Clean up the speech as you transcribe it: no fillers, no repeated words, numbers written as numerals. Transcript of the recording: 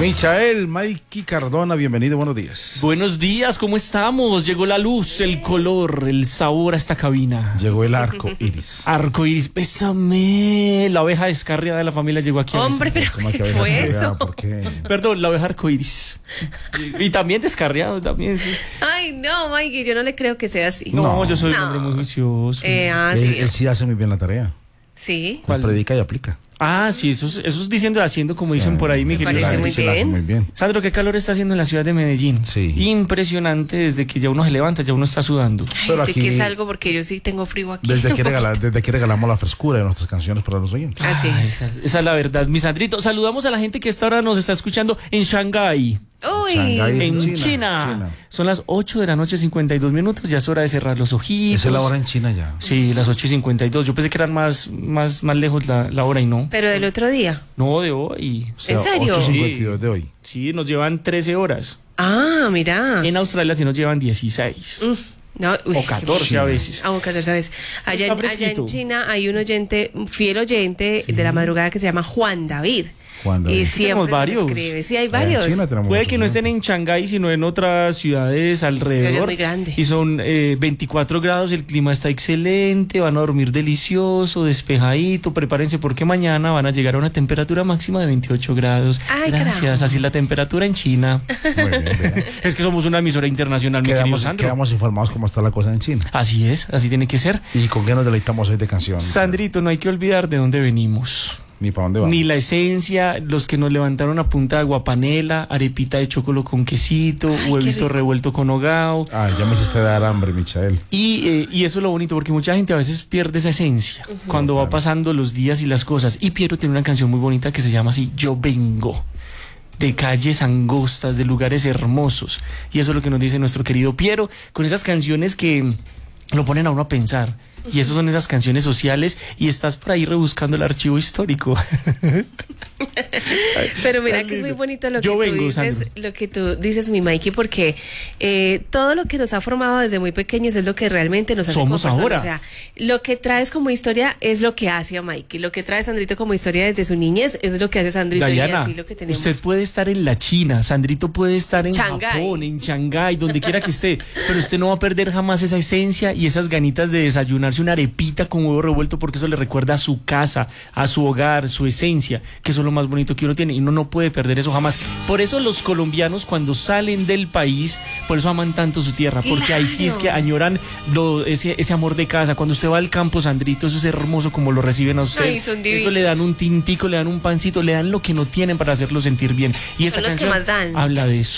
Michael, Mikey Cardona, bienvenido, buenos días. Buenos días, ¿cómo estamos? Llegó la luz, el color, el sabor a esta cabina. Llegó el arco iris. Arco iris, bésame. La oveja descarriada de la familia llegó aquí. Hombre, pero ¿qué fue eso? ¿Por qué? Perdón, la oveja arco iris. Y también descarriado, también. Sí. Ay, no, Mikey, yo no le creo que sea así. No, yo soy un hombre muy juicioso. Sí. Él sí hace muy bien la tarea. Sí. Él predica y aplica. Ah, sí, eso es diciendo y haciendo, como dicen por ahí, mi querido. parece muy Sí, la hace muy bien. Sandro, ¿qué calor está haciendo en la ciudad de Medellín? Sí. Impresionante, desde que ya uno se llevanta, ya uno está sudando. Ay, Pero estoy aquí- que salgo porque yo sí tengo frío aquí. Desde que regalamos la frescura de nuestras canciones para los oyentes. Así Ah, es. esa es la verdad, mi Sandrito. Saludamos a la gente que esta hora nos está escuchando en Shanghái. Uy, Shanghái. En China. China. Son las 8 de la noche, 52 minutos. Ya es hora de cerrar los ojitos. Esa es la hora en China ya. Sí, las 8:52. Yo pensé que eran más lejos la hora y no. pero del otro día. No, de hoy. O sea, ¿En serio? 8:52 de hoy. Sí, nos llevan 13 horas. Ah, mira. En Australia sí nos llevan 16. No, uy, O qué 14 a bonito. veces. Ah, o 14 veces. Allá Está en fresquito. China hay un oyente, un fiel oyente de la madrugada que se llama Juan David. Juan David. Y Tenemos siempre nos varios. escribe. Sí, hay Allá varios. En China tenemos Puede muchos que no estén oyentes. en Shanghái, sino en otras ciudades alrededor. es muy grande. Y son 24 grados, el clima está excelente, van a dormir delicioso, despejadito. Prepárense porque mañana van a llegar a una temperatura máxima de 28 grados. Ay, Gracias, carajo. así es la temperatura en China. Muy bien, bien. Es que somos una emisora internacional, mi querido Sandro. Quedamos informados cómo está la cosa en China. Así es, así tiene que ser. ¿Y con qué nos deleitamos hoy de canción? Sandrito, no hay que olvidar de dónde venimos. Ni para dónde va. Ni la esencia, los que nos levantaron a punta de aguapanela, arepita de chocolo con quesito, Ay, qué huevito rico. revuelto con hogao. Ah, ya me hiciste dar hambre, Michael. Y eso es lo bonito, porque mucha gente a veces pierde esa esencia cuando va pasando los días y las cosas. Y Piero tiene una canción muy bonita que se llama así, Yo Vengo, de calles angostas, de lugares hermosos. Y eso es lo que nos dice nuestro querido Piero, con esas canciones que lo ponen a uno a pensar. Y esas son esas canciones sociales, y estás por ahí rebuscando el archivo histórico. Pero mira Tan que es muy lindo. bonito lo que Yo tú vengo, dices, Sandro. lo que tú dices, mi Mikey, porque todo lo que nos ha formado desde muy pequeños es lo que realmente nos hace Somos como personas. ahora. O sea, lo que traes como historia es lo que hace a Mikey, lo que trae Sandrito como historia desde su niñez es lo que hace Sandrito y Dayana, así lo que tenemos. usted puede estar en la China, Sandrito puede estar en Shanghái. Japón, en Shanghái, donde quiera que esté, pero usted no va a perder jamás esa esencia y esas ganitas de desayunarse una arepita con huevo revuelto, porque eso le recuerda a su casa, a su hogar, su esencia, que eso es lo más bonito que uno tiene, y uno no puede perder eso jamás. Por eso los colombianos, cuando salen del país, por eso aman tanto su tierra, porque ahí sí es que añoran ese amor de casa. Cuando usted va al campo, Sandrito, eso es hermoso como lo reciben a usted. Ay, son divinos. Eso le dan un tintico, le dan un pancito, le dan lo que no tienen para hacerlo sentir bien. Y esta Son los que canción más dan. habla de eso.